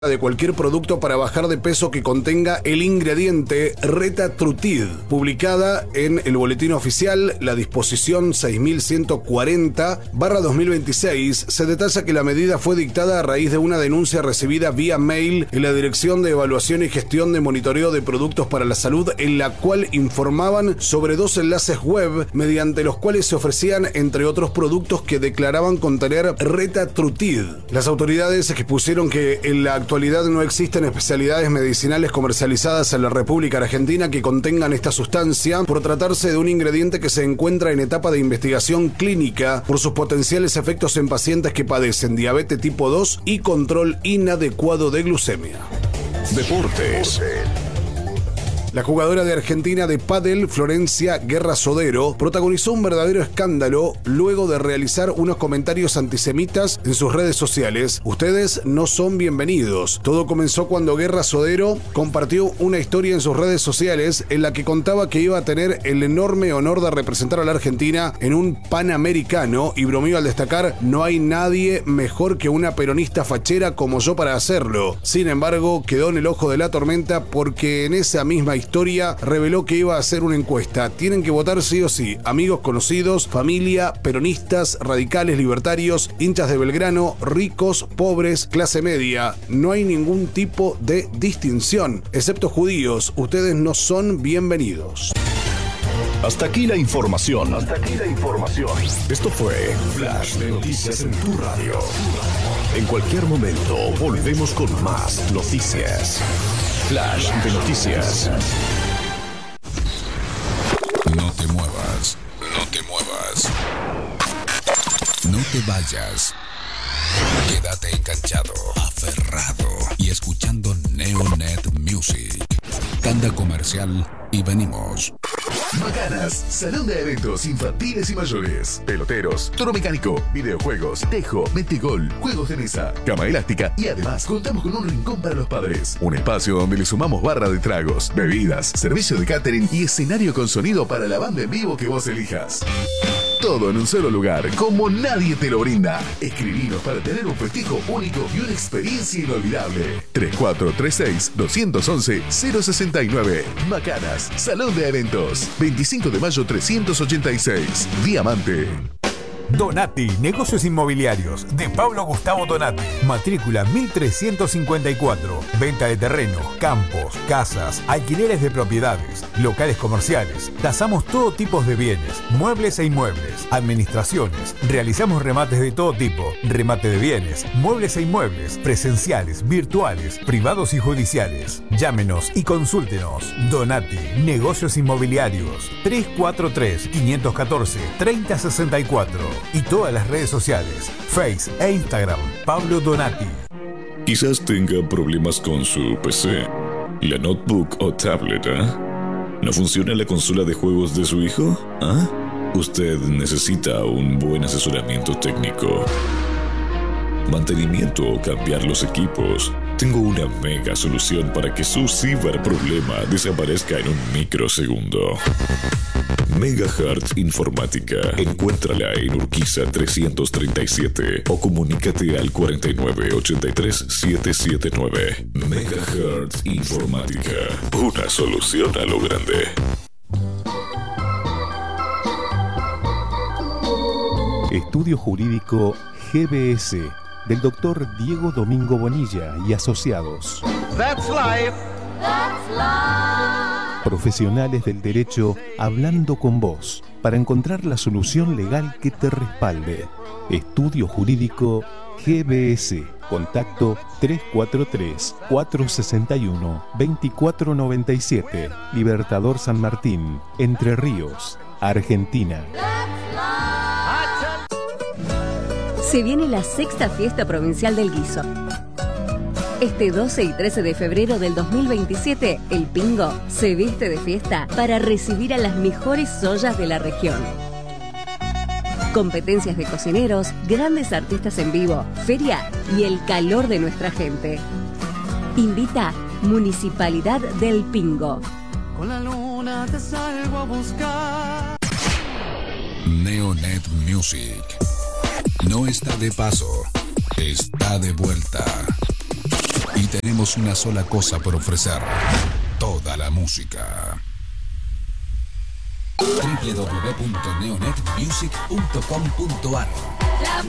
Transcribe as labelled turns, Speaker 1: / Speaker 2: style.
Speaker 1: de cualquier producto para bajar de peso que contenga el ingrediente Retatrutid. Publicada en el Boletín Oficial, la disposición 6140/2026, se detalla que la medida fue dictada a raíz de una denuncia recibida vía mail en la Dirección de Evaluación y Gestión de Monitoreo de Productos para la Salud, en la cual informaban sobre 2 enlaces web mediante los cuales se ofrecían, entre otros productos, que declaraban contener Retatrutid. Las autoridades expusieron que en la actualidad no existen especialidades medicinales comercializadas en la República Argentina que contengan esta sustancia, por tratarse de un ingrediente que se encuentra en etapa de investigación clínica por sus potenciales efectos en pacientes que padecen diabetes tipo 2 y control inadecuado de glucemia.
Speaker 2: Deportes.
Speaker 1: La jugadora de Argentina de pádel, Florencia Guerra Sodero, protagonizó un verdadero escándalo luego de realizar unos comentarios antisemitas en sus redes sociales. Ustedes no son bienvenidos. Todo comenzó cuando Guerra Sodero compartió una historia en sus redes sociales en la que contaba que iba a tener el enorme honor de representar a la Argentina en un Panamericano y bromeó al destacar: no hay nadie mejor que una peronista fachera como yo para hacerlo. Sin embargo, quedó en el ojo de la tormenta porque en esa misma historia reveló que iba a hacer una encuesta. Tienen que votar sí o sí, amigos, conocidos, familia, peronistas, radicales, libertarios, hinchas de Belgrano, ricos, pobres, clase media. No hay ningún tipo de distinción, excepto judíos. Ustedes no son bienvenidos.
Speaker 2: Hasta aquí la información. Esto fue Flash de Noticias en tu radio. En cualquier momento volvemos con más noticias. Flash de Noticias.
Speaker 3: No te muevas, no te muevas. No te vayas. Quédate enganchado, aferrado y escuchando Neonet Music. Tanda comercial y venimos.
Speaker 4: Macanas, salón de eventos infantiles y mayores, peloteros, toro mecánico, videojuegos, tejo, metegol, juegos de mesa, cama elástica y además contamos con un rincón para los padres. Un espacio donde le sumamos barra de tragos, bebidas, servicio de catering y escenario con sonido para la banda en vivo que vos elijas. Todo en un solo lugar, como nadie te lo brinda. Escribinos para tener un festejo único y una experiencia inolvidable. 3436-211-069. Macanas, Salón de Eventos. 25 de mayo 386. Diamante.
Speaker 5: Donati, negocios inmobiliarios, de Pablo Gustavo Donati. Matrícula 1354. Venta de terreno, campos, casas, alquileres de propiedades, locales comerciales. Tasamos todo tipo de bienes, muebles e inmuebles, administraciones. Realizamos remates de todo tipo, remate de bienes, muebles e inmuebles, presenciales, virtuales, privados y judiciales. Llámenos y consúltenos. Donati, negocios inmobiliarios. 343-514-3064. Y todas las redes sociales, Face e Instagram, Pablo Donati.
Speaker 6: Quizás tenga problemas con su PC, la notebook o tablet, ¿No funciona la consola de juegos de su hijo? Usted necesita un buen asesoramiento técnico, mantenimiento o cambiar los equipos. Tengo una mega solución para que su ciberproblema desaparezca en un microsegundo. Megahertz Informática. Encuéntrala en Urquiza 337 o comunícate al 4983-779. Megahertz Informática. Una solución a lo grande.
Speaker 7: Estudio Jurídico GBS del Dr. Diego Domingo Bonilla y asociados.
Speaker 8: That's life.
Speaker 9: That's life.
Speaker 7: Profesionales del derecho hablando con vos para encontrar la solución legal que te respalde. Estudio Jurídico GBS. Contacto 343-461-2497. Libertador San Martín, Entre Ríos, Argentina.
Speaker 10: Se viene la 6ª Fiesta Provincial del Guiso. Este 12 y 13 de febrero del 2027, el Pingo se viste de fiesta para recibir a las mejores ollas de la región. Competencias de cocineros, grandes artistas en vivo, feria y el calor de nuestra gente. Invita Municipalidad del Pingo.
Speaker 8: Con la luna te salgo a buscar.
Speaker 3: Neonet Music. No está de paso, está de vuelta. Y tenemos una sola cosa por ofrecer: toda la música.
Speaker 11: www.neonetmusic.com.ar.
Speaker 9: La